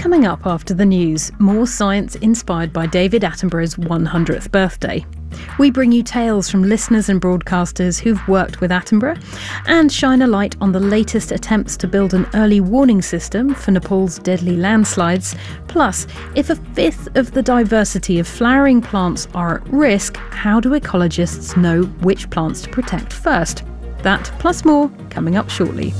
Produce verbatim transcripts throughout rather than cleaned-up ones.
Coming up after the news, more science inspired by David Attenborough's one hundredth birthday. We bring you tales from listeners and broadcasters who've worked with Attenborough and shine a light on the latest attempts to build an early warning system for Nepal's deadly landslides. Plus, if a fifth of the diversity of flowering plants are at risk, how do ecologists know which plants to protect first? That plus more coming up shortly.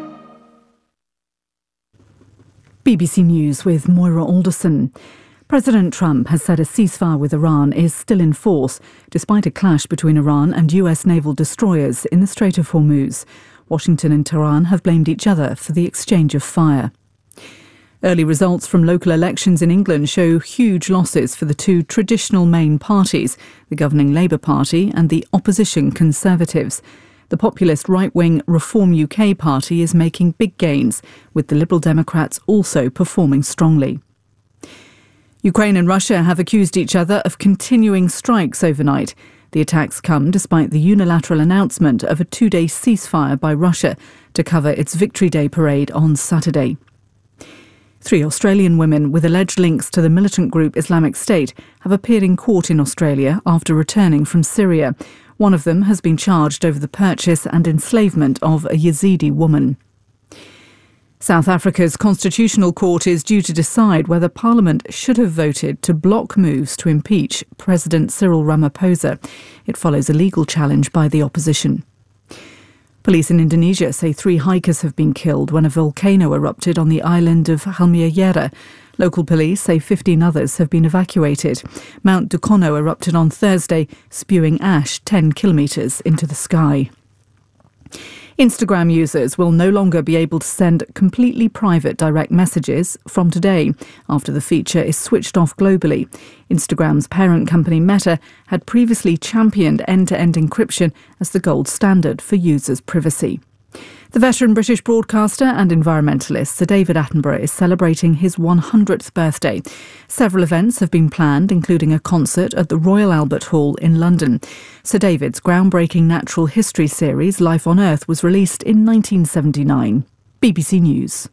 B B C News with Moira Alderson. President Trump has said a ceasefire with Iran is still in force, despite a clash between Iran and U S naval destroyers in the Strait of Hormuz. Washington and Tehran have blamed each other for the exchange of fire. Early results from local elections in England show huge losses for the two traditional main parties, the governing Labour Party and the opposition Conservatives. The populist right-wing Reform U K party is making big gains, with the Liberal Democrats also performing strongly. Ukraine and Russia have accused each other of continuing strikes overnight. The attacks come despite the unilateral announcement of a two-day ceasefire by Russia to cover its Victory Day parade on Saturday. Three Australian women with alleged links to the militant group Islamic State have appeared in court in Australia after returning from Syria. One of them has been charged over the purchase and enslavement of a Yazidi woman. South Africa's Constitutional Court is due to decide whether Parliament should have voted to block moves to impeach President Cyril Ramaphosa. It follows a legal challenge by the opposition. Police in Indonesia say three hikers have been killed when a volcano erupted on the island of Halmahera. Local police say fifteen others have been evacuated. Mount Dukono erupted on Thursday, spewing ash ten kilometres into the sky. Instagram users will no longer be able to send completely private direct messages from today, after the feature is switched off globally. Instagram's parent company Meta had previously championed end-to-end encryption as the gold standard for users' privacy. The veteran British broadcaster and environmentalist Sir David Attenborough is celebrating his one hundredth birthday. Several events have been planned, including a concert at the Royal Albert Hall in London. Sir David's groundbreaking natural history series Life on Earth was released in nineteen seventy-nine. B B C News.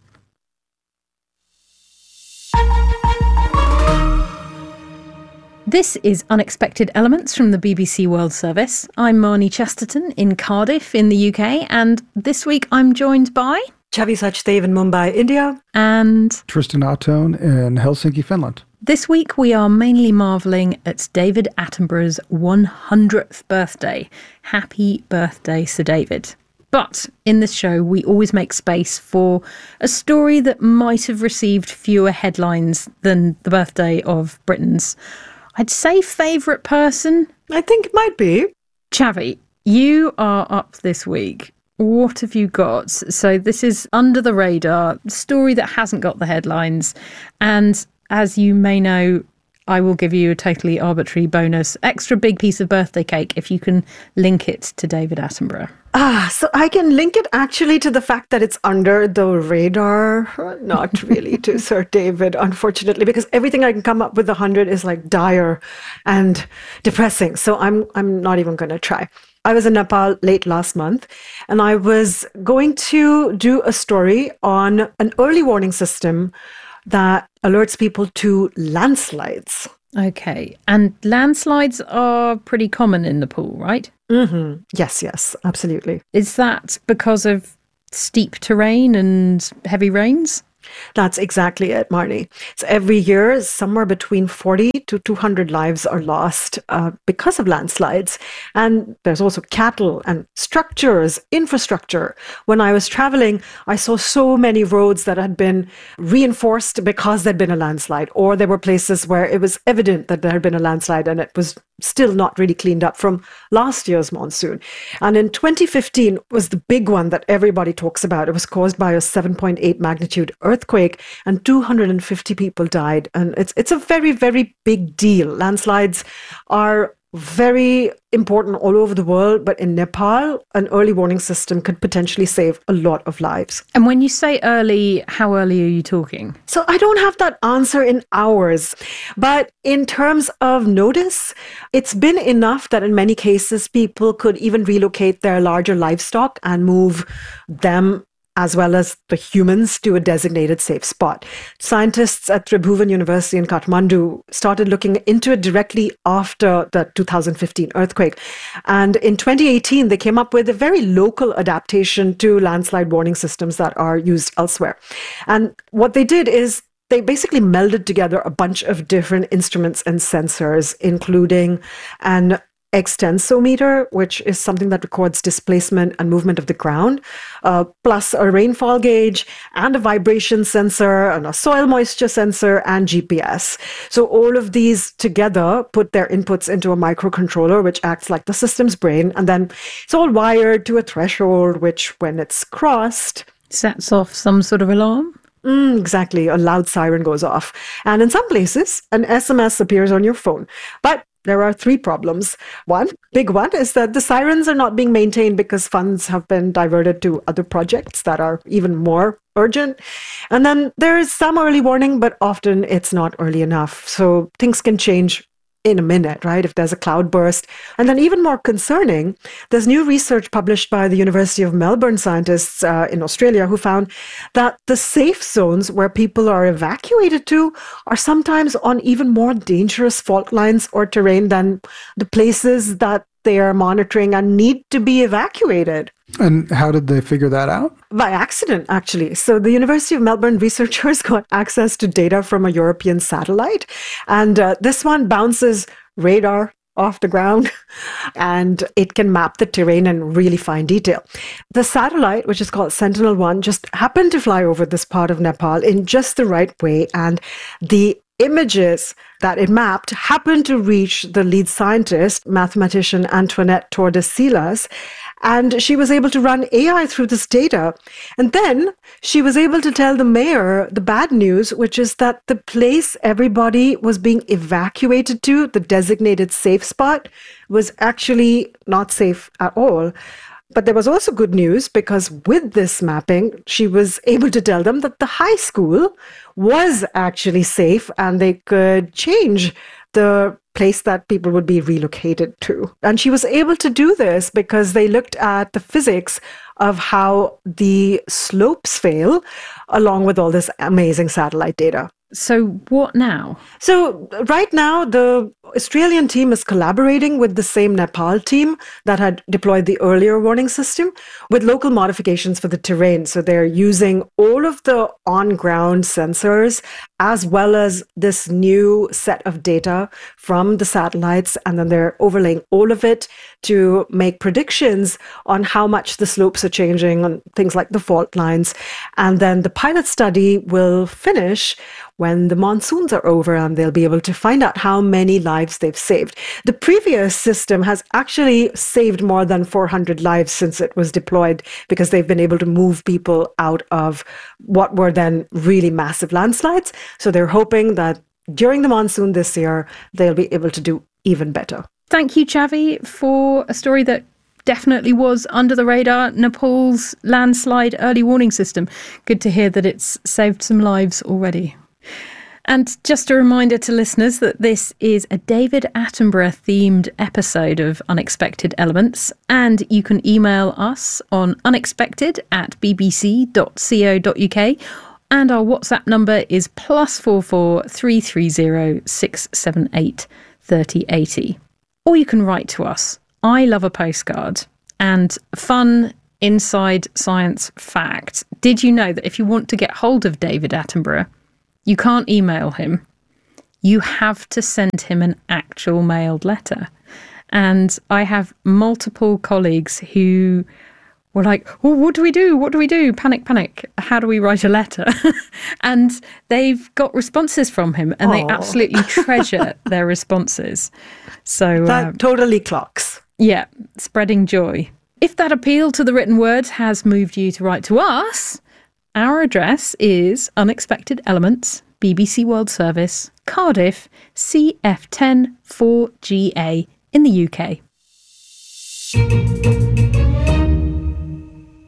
This is Unexpected Elements from the B B C World Service. I'm Marnie Chesterton in Cardiff in the U K, and this week I'm joined by Chavi Sachdev in Mumbai, India, and Tristan Atone in Helsinki, Finland. This week we are mainly marvelling at David Attenborough's one hundredth birthday. Happy birthday, Sir David. But in this show, we always make space for a story that might have received fewer headlines than the birthday of Britain's, I'd say, favourite person. I think it might be. Chavi, you are up this week. What have you got? So this is under the radar, story that hasn't got the headlines. And as you may know, I will give you a totally arbitrary bonus, extra big piece of birthday cake if you can link it to David Attenborough. Ah, so I can link it actually to the fact that it's under the radar, not really to Sir David, unfortunately, because everything I can come up with a hundred is like dire and depressing. So I'm I'm not even going to try. I was in Nepal late last month, and I was going to do a story on an early warning system that alerts people to landslides. Okay. And landslides are pretty common in Nepal, right? Mm-hmm. Yes, yes, absolutely. Is that because of steep terrain and heavy rains? That's exactly it, Marnie. So every year, somewhere between forty to two hundred lives are lost uh, because of landslides. And there's also cattle and structures, infrastructure. When I was traveling, I saw so many roads that had been reinforced because there'd been a landslide, or there were places where it was evident that there had been a landslide and it was still not really cleaned up from last year's monsoon. And in twenty fifteen was the big one that everybody talks about. It was caused by a seven point eight magnitude earthquake, and two hundred fifty people died. And it's it's a very, very big deal. Landslides are very important all over the world, but in Nepal, an early warning system could potentially save a lot of lives. And when you say early, how early are you talking? So I don't have that answer in hours, but in terms of notice, it's been enough that in many cases, people could even relocate their larger livestock and move them as well as the humans to a designated safe spot. Scientists at Tribhuvan University in Kathmandu started looking into it directly after the two thousand fifteen earthquake. And in twenty eighteen, they came up with a very local adaptation to landslide warning systems that are used elsewhere. And what they did is they basically melded together a bunch of different instruments and sensors, including an extensometer, which is something that records displacement and movement of the ground, uh, plus a rainfall gauge and a vibration sensor and a soil moisture sensor and G P S. So all of these together put their inputs into a microcontroller, which acts like the system's brain. And then it's all wired to a threshold, which when it's crossed, sets off some sort of alarm. Mm, exactly. A loud siren goes off. And in some places, an S M S appears on your phone. But there are three problems. One, big one, is that the sirens are not being maintained because funds have been diverted to other projects that are even more urgent. And then there is some early warning, but often it's not early enough. So things can change in a minute, right? If there's a cloud burst. And then even more concerning, there's new research published by the University of Melbourne scientists uh, in Australia who found that the safe zones where people are evacuated to are sometimes on even more dangerous fault lines or terrain than the places that they are monitoring and need to be evacuated. And how did they figure that out? By accident, actually. So the University of Melbourne researchers got access to data from a European satellite. And uh, this one bounces radar off the ground and it can map the terrain in really fine detail. The satellite, which is called Sentinel one, just happened to fly over this part of Nepal in just the right way. And the images that it mapped happened to reach the lead scientist, mathematician Antoinette Tordesillas, and she was able to run A I through this data. And then she was able to tell the mayor the bad news, which is that the place everybody was being evacuated to, the designated safe spot, was actually not safe at all. But there was also good news because with this mapping, she was able to tell them that the high school was actually safe and they could change the place that people would be relocated to. And she was able to do this because they looked at the physics of how the slopes fail along with all this amazing satellite data. So what now? So right now, the Australian team is collaborating with the same Nepal team that had deployed the earlier warning system with local modifications for the terrain. So they're using all of the on-ground sensors as well as this new set of data from the satellites, and then they're overlaying all of it to make predictions on how much the slopes are changing on things like the fault lines. And then the pilot study will finish when the monsoons are over and they'll be able to find out how many lives they've saved. The previous system has actually saved more than four hundred lives since it was deployed because they've been able to move people out of what were then really massive landslides. So they're hoping that during the monsoon this year, they'll be able to do even better. Thank you, Chavi, for a story that definitely was under the radar, Nepal's landslide early warning system. Good to hear that it's saved some lives already. And just a reminder to listeners that this is a David Attenborough themed episode of Unexpected Elements, and you can email us on unexpected at bbc dot co dot uk, and our WhatsApp number is plus four four three three zero six seven eight thirty eighty. Or you can write to us. I love a postcard. And fun inside science fact: did you know that if you want to get hold of David Attenborough, you can't email him. You have to send him an actual mailed letter. And I have multiple colleagues who were like, oh, what do we do? What do we do? Panic, panic. How do we write a letter? And they've got responses from him and Aww. They absolutely treasure their responses. So that um, totally clocks. Yeah, spreading joy. If that appeal to the written word has moved you to write to us, our address is Unexpected Elements, B B C World Service, Cardiff, C F ten four G A in the U K.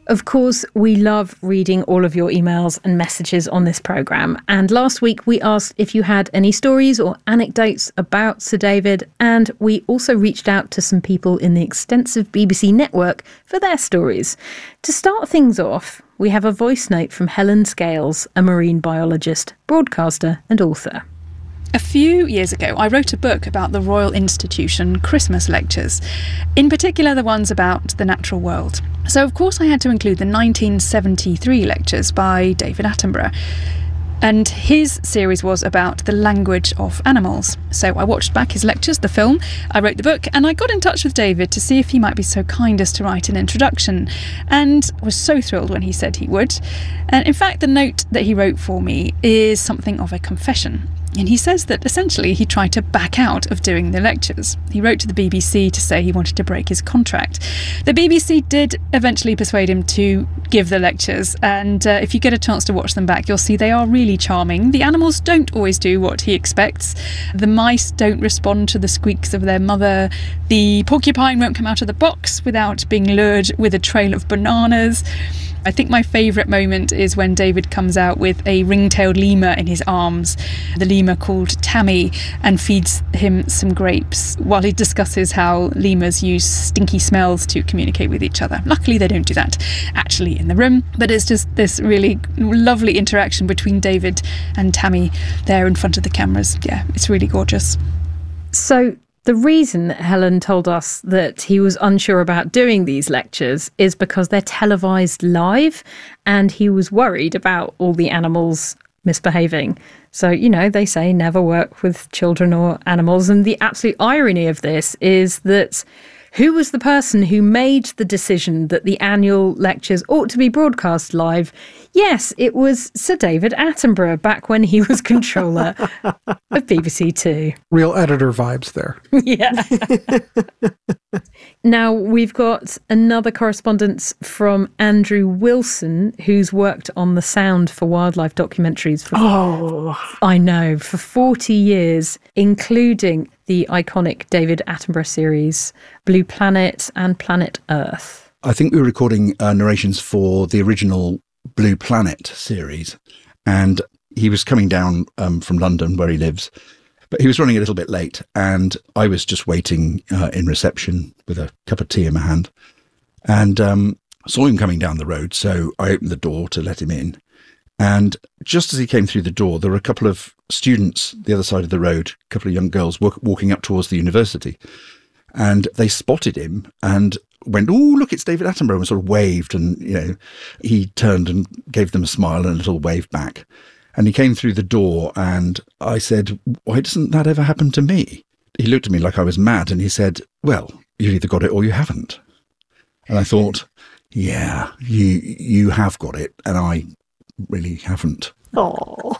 Of course, we love reading all of your emails and messages on this programme. And last week we asked if you had any stories or anecdotes about Sir David. And we also reached out to some people in the extensive B B C network for their stories. To start things off, we have a voice note from Helen Scales, a marine biologist, broadcaster and author. A few years ago, I wrote a book about the Royal Institution Christmas lectures, in particular the ones about the natural world. So, of course, I had to include the nineteen seventy-three lectures by David Attenborough. And his series was about the language of animals. So I watched back his lectures, the film, I wrote the book, and I got in touch with David to see if he might be so kind as to write an introduction, and was so thrilled when he said he would. And in fact, the note that he wrote for me is something of a confession. And he says that essentially he tried to back out of doing the lectures. He wrote to the B B C to say he wanted to break his contract. The B B C did eventually persuade him to give the lectures, and uh, if you get a chance to watch them back, you'll see they are really charming. The animals don't always do what he expects. The mice don't respond to the squeaks of their mother. The porcupine won't come out of the box without being lured with a trail of bananas. I think my favourite moment is when David comes out with a ring-tailed lemur in his arms, the lemur called Tammy, and feeds him some grapes while he discusses how lemurs use stinky smells to communicate with each other. Luckily, they don't do that actually in the room, but it's just this really lovely interaction between David and Tammy there in front of the cameras. Yeah, it's really gorgeous. So the reason that Helen told us that he was unsure about doing these lectures is because they're televised live, and he was worried about all the animals misbehaving. So, you know, they say never work with children or animals. And the absolute irony of this is that who was the person who made the decision that the annual lectures ought to be broadcast live? Yes, it was Sir David Attenborough back when he was controller of B B C Two. Real editor vibes there. Yeah. Now, we've got another correspondence from Andrew Wilson, who's worked on the sound for wildlife documentaries for, Oh, I know, for forty years, including the iconic David Attenborough series, Blue Planet and Planet Earth. I think we were recording uh, narrations for the original Blue Planet series, and he was coming down um, from London where he lives, but he was running a little bit late, and I was just waiting uh, in reception with a cup of tea in my hand, and um, saw him coming down the road, so I opened the door to let him in. And just as he came through the door, there were a couple of students the other side of the road, a couple of young girls walk, walking up towards the university, and they spotted him and went, "Oh, look, it's David Attenborough," and sort of waved, and, you know, he turned and gave them a smile and a little wave back. And he came through the door, and I said, "Why doesn't that ever happen to me?" He looked at me like I was mad, and he said, "Well, you've either got it or you haven't." And I thought, yeah, you you have got it, and I really haven't. oh.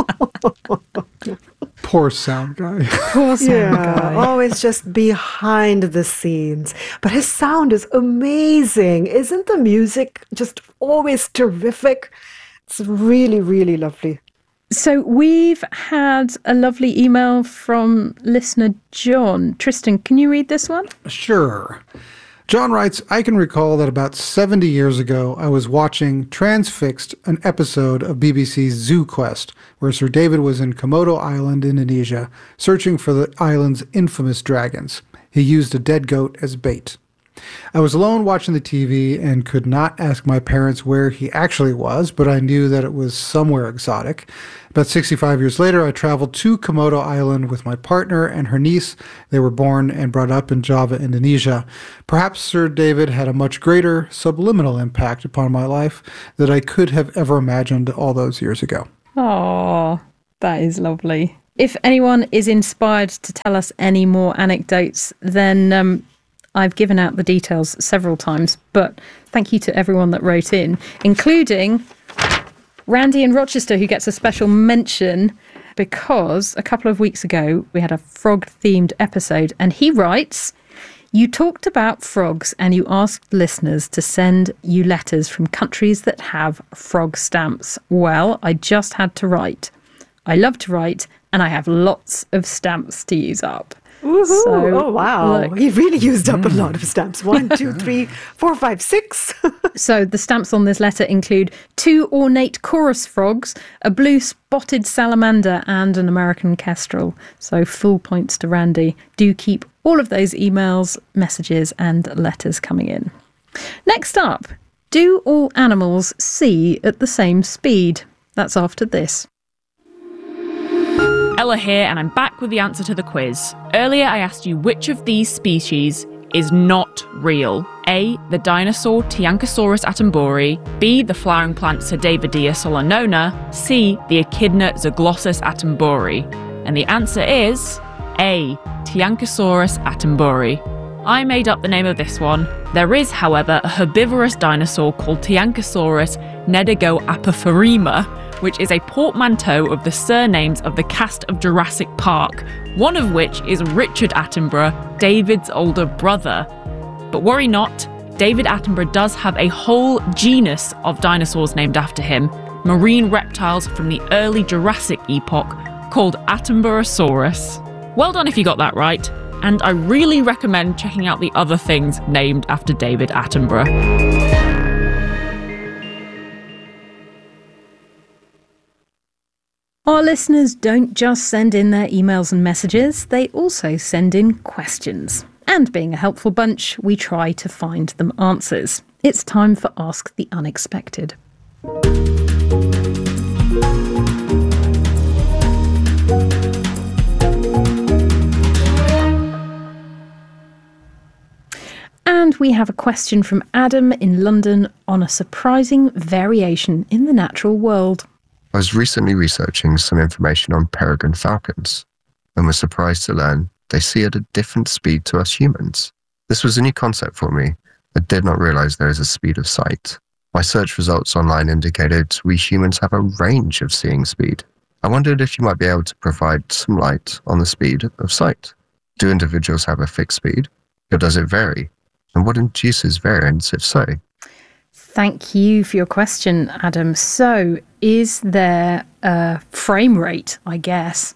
Poor sound guy. Poor sound Yeah, guy. always just behind the scenes. But his sound is amazing. Isn't the music just always terrific? It's really, really lovely. So we've had a lovely email from listener John. Tristan, can you read this one? Sure. John writes, I can recall that about seventy years ago, I was watching Transfixed, an episode of B B C's Zoo Quest, where Sir David was in Komodo Island, Indonesia, searching for the island's infamous dragons. He used a dead goat as bait. I was alone watching the T V and could not ask my parents where he actually was, but I knew that it was somewhere exotic. About sixty-five years later, I traveled to Komodo Island with my partner and her niece. They were born and brought up in Java, Indonesia. Perhaps Sir David had a much greater subliminal impact upon my life than I could have ever imagined all those years ago. Oh, that is lovely. If anyone is inspired to tell us any more anecdotes, then um, I've given out the details several times, but thank you to everyone that wrote in, including Randy in Rochester, who gets a special mention because a couple of weeks ago we had a frog-themed episode, and he writes, "You talked about frogs and you asked listeners to send you letters from countries that have frog stamps. Well, I just had to write. I love to write and I have lots of stamps to use up." Woohoo! So, oh, wow. look. He really used up a lot of stamps. One, two, three, four, five, six. So the stamps on this letter include two ornate chorus frogs, a blue spotted salamander, and an American kestrel. So full points to Randy. Do keep all of those emails, messages, and letters coming in. Next up, do all animals see at the same speed? That's after this. Ella here, and I'm back with the answer to the quiz. Earlier I asked you which of these species is not real. A, the dinosaur Tiancosaurus attenbori. B, the flowering plant Sedavidea solanona. C, the echidna Zyglossus attenbori. And the answer is A, Tiancosaurus attenbori. I made up the name of this one. There is, however, a herbivorous dinosaur called Tiancosaurus nedegoapophyriema, which is a portmanteau of the surnames of the cast of Jurassic Park, one of which is Richard Attenborough, David's older brother. But worry not, David Attenborough does have a whole genus of dinosaurs named after him, marine reptiles from the early Jurassic epoch called Attenborosaurus. Well done if you got that right, and I really recommend checking out the other things named after David Attenborough. Our listeners don't just send in their emails and messages, they also send in questions. And being a helpful bunch, we try to find them answers. It's time for Ask the Unexpected. And we have a question from Adam in London on a surprising variation in the natural world. I was recently researching some information on peregrine falcons and was surprised to learn they see at a different speed to us humans. This was a new concept for me. I did not realize there is a speed of sight. My search results online indicated we humans have a range of seeing speed. I wondered if you might be able to provide some light on the speed of sight. Do individuals have a fixed speed, or does it vary? And what induces variance if so? Thank you for your question, Adam. So, is there a frame rate, I guess,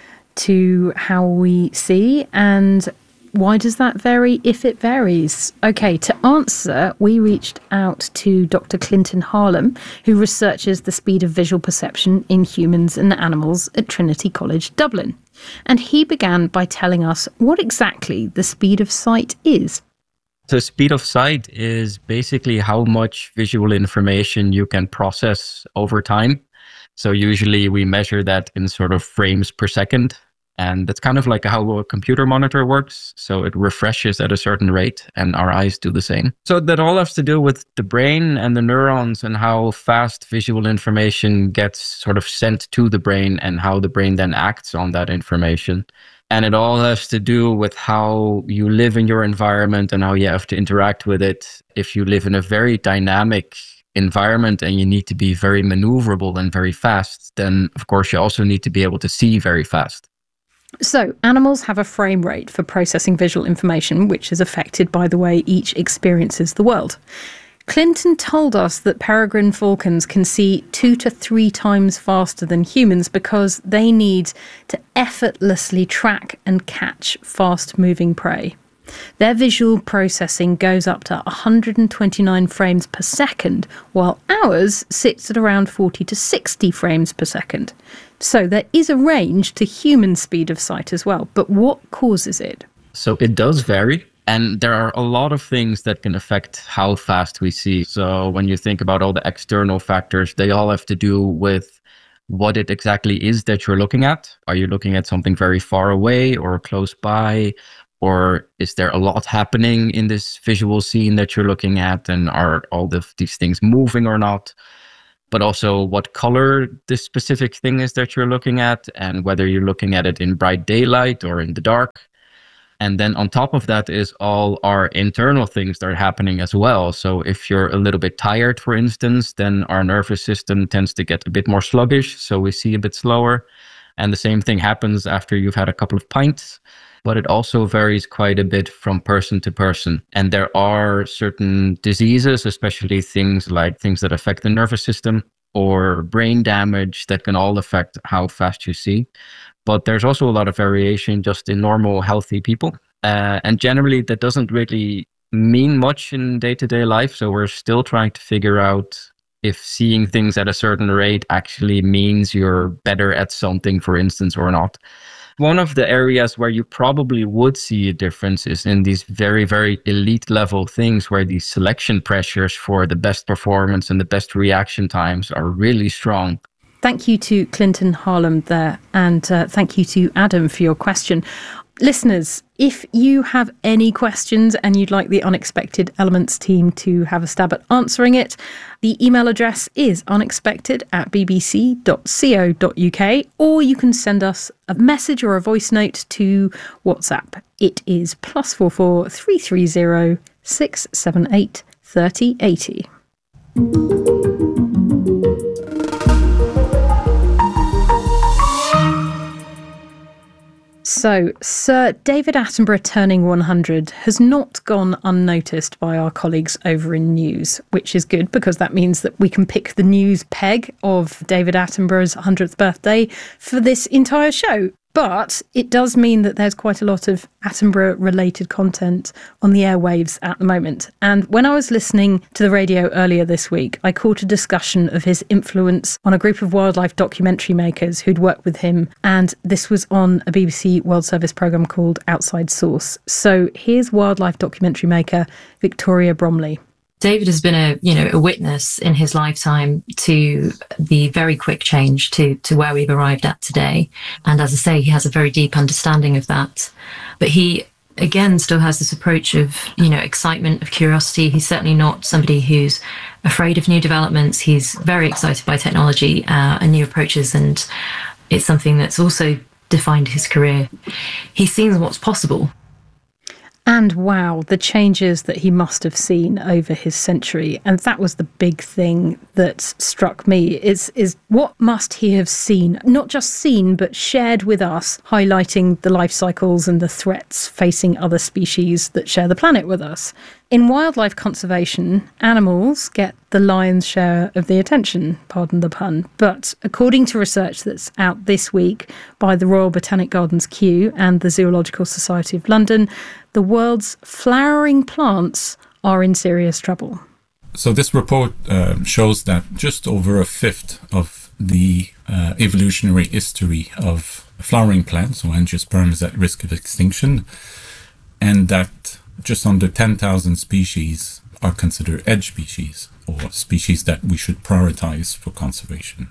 to how we see? And why does that vary if it varies? Okay, to answer, we reached out to Doctor Clinton Harlem, who researches the speed of visual perception in humans and animals at Trinity College, Dublin. And he began by telling us what exactly the speed of sight is. So speed of sight is basically how much visual information you can process over time. So usually we measure that in sort of frames per second. And that's kind of like how a computer monitor works. So it refreshes at a certain rate and our eyes do the same. So that all has to do with the brain and the neurons and how fast visual information gets sort of sent to the brain and how the brain then acts on that information. And it all has to do with how you live in your environment and how you have to interact with it. If you live in a very dynamic environment and you need to be very maneuverable and very fast, then of course you also need to be able to see very fast. So, animals have a frame rate for processing visual information, which is affected by the way each experiences the world. Clinton told us that peregrine falcons can see two to three times faster than humans because they need to effortlessly track and catch fast-moving prey. Their visual processing goes up to one hundred twenty-nine frames per second, while ours sits at around forty to sixty frames per second. So there is a range to human speed of sight as well. But what causes it? So it does vary. And there are a lot of things that can affect how fast we see. So when you think about all the external factors, they all have to do with what it exactly is that you're looking at. Are you looking at something very far away or close by? Or is there a lot happening in this visual scene that you're looking at? And are all of these things moving or not? But also what color this specific thing is that you're looking at, and whether you're looking at it in bright daylight or in the dark. And then on top of that is all our internal things that are happening as well. So if you're a little bit tired, for instance, then our nervous system tends to get a bit more sluggish. So we see a bit slower. And the same thing happens after you've had a couple of pints. But it also varies quite a bit from person to person. And there are certain diseases, especially things like things that affect the nervous system, or brain damage that can all affect how fast you see. But there's also a lot of variation just in normal, healthy people. Uh, and generally, that doesn't really mean much in day-to-day life. So we're still trying to figure out if seeing things at a certain rate actually means you're better at something, for instance, or not. One of the areas where you probably would see a difference is in these very, very elite level things where these selection pressures for the best performance and the best reaction times are really strong. Thank you to Clinton Harlem there, and uh, thank you to Adam for your question. Listeners, if you have any questions and you'd like the Unexpected Elements team to have a stab at answering it, the email address is unexpected at bbc dot co dot uk, or you can send us a message or a voice note to WhatsApp. It is plus four four three three zero six seven eight thirty eighty. So, Sir David Attenborough turning one hundred has not gone unnoticed by our colleagues over in news, which is good because that means that we can pick the news peg of David Attenborough's one hundredth birthday for this entire show. But it does mean that there's quite a lot of Attenborough-related content on the airwaves at the moment. And when I was listening to the radio earlier this week, I caught a discussion of his influence on a group of wildlife documentary makers who'd worked with him. And this was on a B B C World Service programme called Outside Source. So here's wildlife documentary maker Victoria Bromley. David has been a, you know, a witness in his lifetime to the very quick change to, to where we've arrived at today. And as I say, he has a very deep understanding of that. But he, again, still has this approach of, you know, excitement, of curiosity. He's certainly not somebody who's afraid of new developments. He's very excited by technology uh, and new approaches. And it's something that's also defined his career. He's seen what's possible. And wow, the changes that he must have seen over his century. And that was the big thing that struck me is, is what must he have seen? Not just seen, but shared with us, highlighting the life cycles and the threats facing other species that share the planet with us. In wildlife conservation, animals get the lion's share of the attention, pardon the pun. But according to research that's out this week by the Royal Botanic Gardens Kew and the Zoological Society of London, the world's flowering plants are in serious trouble. So this report uh, shows that just over a fifth of the uh, evolutionary history of flowering plants, so angiosperm, is at risk of extinction, and that just under ten thousand species are considered edge species, or species that we should prioritize for conservation.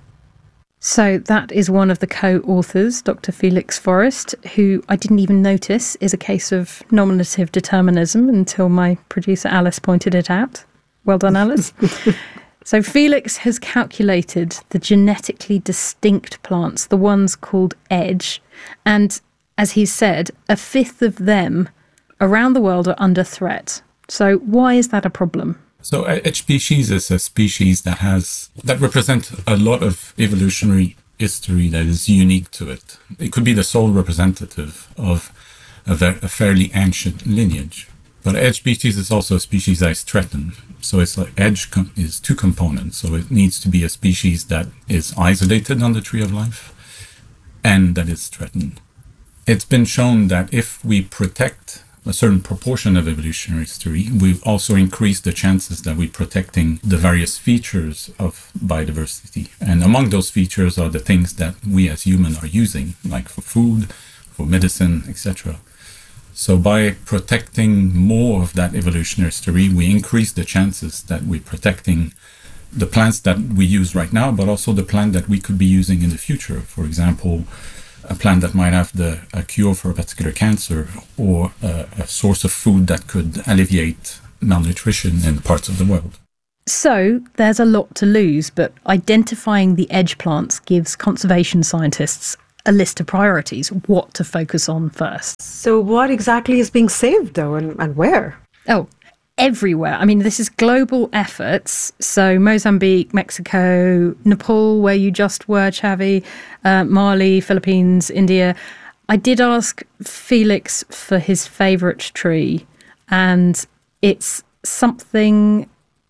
So that is one of the co-authors, Doctor Felix Forrest, who I didn't even notice is a case of nominative determinism until my producer Alice pointed it out. Well done, Alice. So Felix has calculated the genetically distinct plants, the ones called edge, and as he said, a fifth of them around the world are under threat. So why is that a problem? So edge species is a species that has that represent a lot of evolutionary history that is unique to it. It could be the sole representative of a, very, a fairly ancient lineage. But edge species is also a species that is threatened. So it's like edge com- is two components. So it needs to be a species that is isolated on the tree of life and that is threatened. It's been shown that if we protect a certain proportion of evolutionary history, we've also increased the chances that we're protecting the various features of biodiversity. And among those features are the things that we as humans are using, like for food, for medicine, et cetera. So by protecting more of that evolutionary history, we increase the chances that we're protecting the plants that we use right now, but also the plant that we could be using in the future. For example, a plant that might have the a cure for a particular cancer, or a, a source of food that could alleviate malnutrition in parts of the world. So there's a lot to lose, but identifying the edge plants gives conservation scientists a list of priorities, what to focus on first. So what exactly is being saved, though, and, and where? Oh, everywhere. I mean, this is global efforts. So Mozambique, Mexico, Nepal, where you just were, Chavi, uh, Mali, Philippines, India. I did ask Felix for his favourite tree, and it's something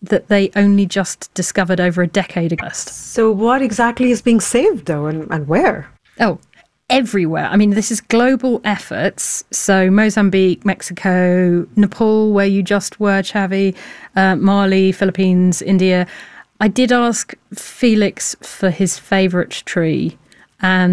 that they only just discovered over a decade ago. So what exactly is being saved, though, and, and where? Oh, everywhere. I mean, this is global efforts. So Mozambique, Mexico, Nepal, where you just were, Chavi, uh, Mali, Philippines, India. I did ask Felix for his favourite tree, and